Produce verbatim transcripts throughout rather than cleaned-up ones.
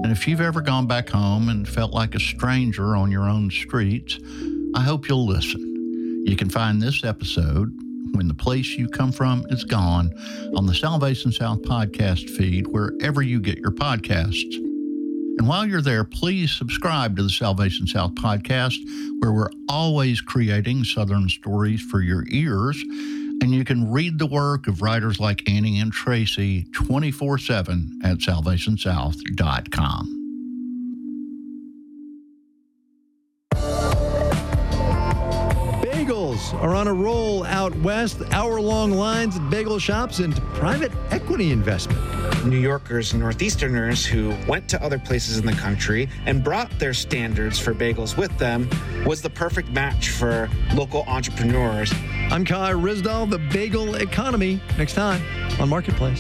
And if you've ever gone back home and felt like a stranger on your own streets, I hope you'll listen. You can find this episode, When the Place You Come From Is Gone, on the Salvation South podcast feed wherever you get your podcasts. And while you're there, please subscribe to the Salvation South podcast, where we're always creating Southern stories for your ears. And you can read the work of writers like Annie and Tracy twenty-four seven at salvation south dot com. Bagels are on a roll out west. Hour-long lines at bagel shops and private equity investment. New Yorkers and Northeasterners who went to other places in the country and brought their standards for bagels with them was the perfect match for local entrepreneurs. I'm Kai Rizdal, the bagel economy. Next time on Marketplace.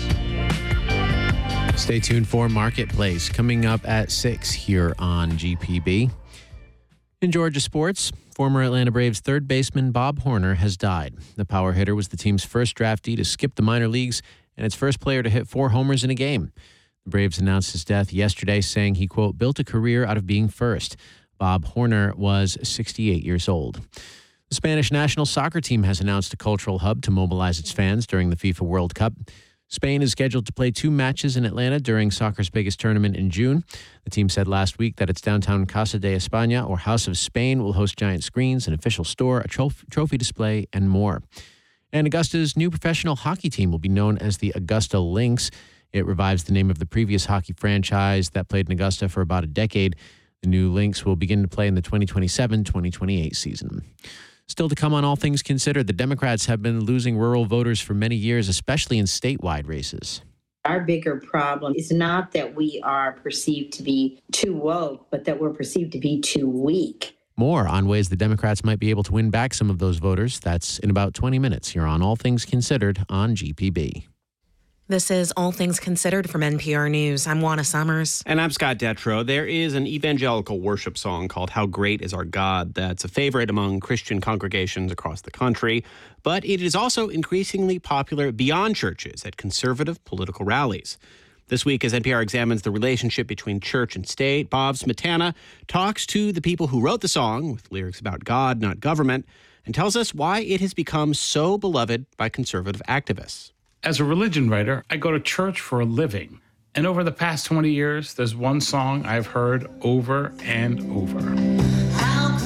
Stay tuned for Marketplace coming up at six here on G P B. In Georgia sports, former Atlanta Braves third baseman Bob Horner has died. The power hitter was the team's first draftee to skip the minor leagues and its first player to hit four homers in a game. The Braves announced his death yesterday, saying he, quote, built a career out of being first. Bob Horner was sixty-eight years old. The Spanish national soccer team has announced a cultural hub to mobilize its fans during the FIFA World Cup. Spain is scheduled to play two matches in Atlanta during soccer's biggest tournament in June. The team said last week that its downtown Casa de España, or House of Spain, will host giant screens, an official store, a trophy, trophy display, and more. And Augusta's new professional hockey team will be known as the Augusta Lynx. It revives the name of the previous hockey franchise that played in Augusta for about a decade. The new Lynx will begin to play in the twenty twenty-seven twenty twenty-eight season. Still to come on All Things Considered, the Democrats have been losing rural voters for many years, especially in statewide races. Our bigger problem is not that we are perceived to be too woke, but that we're perceived to be too weak. More on ways the Democrats might be able to win back some of those voters. That's in about twenty minutes here on All Things Considered on G P B. This is All Things Considered from N P R News. I'm Juana Summers. And I'm Scott Detrow. There is an evangelical worship song called How Great Is Our God that's a favorite among Christian congregations across the country, but it is also increasingly popular beyond churches at conservative political rallies. This week, as N P R examines the relationship between church and state, Bob Smetana talks to the people who wrote the song with lyrics about God, not government, and tells us why it has become so beloved by conservative activists. As a religion writer, I go to church for a living. And over the past twenty years, there's one song I've heard over and over. How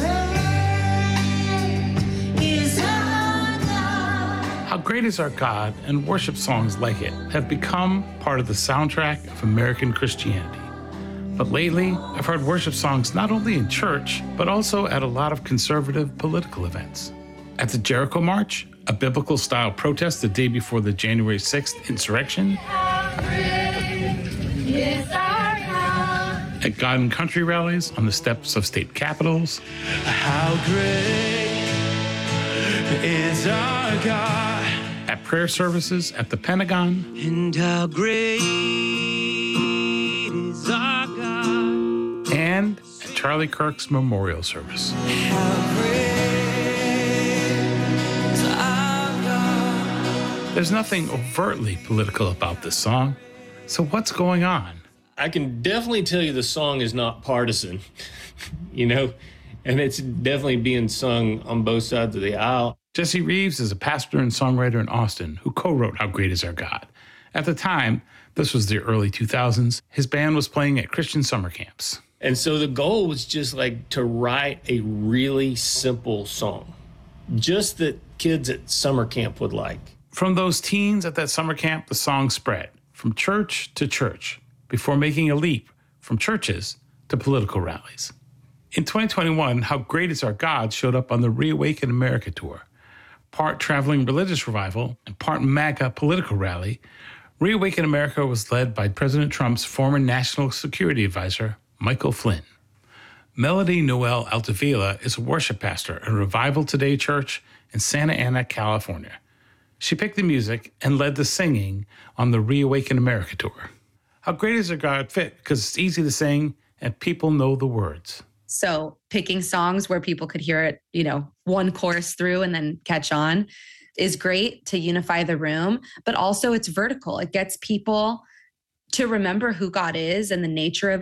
great is our God. How great is our God, and worship songs like it have become part of the soundtrack of American Christianity. But lately, I've heard worship songs not only in church, but also at a lot of conservative political events. At the Jericho March, a biblical-style protest the day before the January sixth insurrection. At God and Country rallies on the steps of state capitals. How great is our God. At prayer services at the Pentagon. And how great is our God. And at Charlie Kirk's memorial service. How great. There's nothing overtly political about this song. So what's going on? I can definitely tell you the song is not partisan, you know, and it's definitely being sung on both sides of the aisle. Jesse Reeves is a pastor and songwriter in Austin who co-wrote How Great Is Our God. At the time, this was the early two thousands, his band was playing at Christian summer camps. And so the goal was just like to write a really simple song, just that kids at summer camp would like. From those teens at that summer camp, the song spread from church to church before making a leap from churches to political rallies. In twenty twenty-one, How Great Is Our God showed up on the Reawaken America tour. Part traveling religious revival and part MAGA political rally, Reawaken America was led by President Trump's former national security advisor, Michael Flynn. Melody Noel Altavilla is a worship pastor at Revival Today Church in Santa Ana, California. She picked the music and led the singing on the Reawaken America tour. How Great Is Our God fit because it's easy to sing and people know the words. So picking songs where people could hear it, you know, one chorus through and then catch on is great to unify the room, but also it's vertical. It gets people to remember who God is and the nature of